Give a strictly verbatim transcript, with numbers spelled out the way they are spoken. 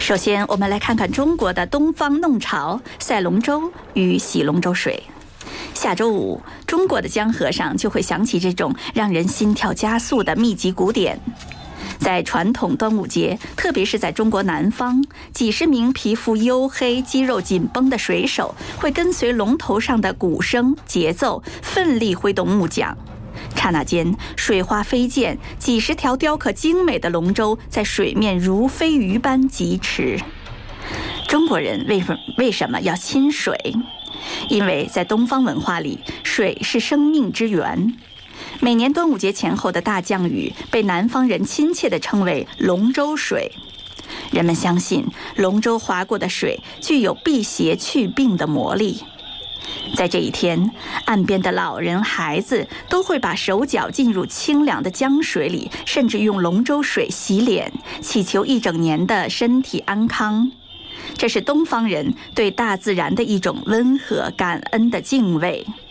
首先，我们来看看中国的东方弄潮、赛龙舟与洗龙舟水。下周五，中国的江河上就会响起这种让人心跳加速的密集鼓点。在传统端午节，特别是在中国南方，几十名皮肤黝黑、肌肉紧绷的水手会跟随龙头上的鼓声、节奏，奋力挥动木桨。刹那间，水花飞溅，几十条雕刻精美的龙舟在水面如飞鱼般疾驰。中国人为什为什么要亲水？因为在东方文化里，水是生命之源。每年端午节前后的大降雨被南方人亲切地称为龙舟水。人们相信龙舟划过的水具有辟邪祛病的魔力。在这一天，岸边的老人孩子都会把手脚浸入清凉的江水里，甚至用龙舟水洗脸，祈求一整年的身体安康。这是东方人对大自然的一种温和感恩的敬畏。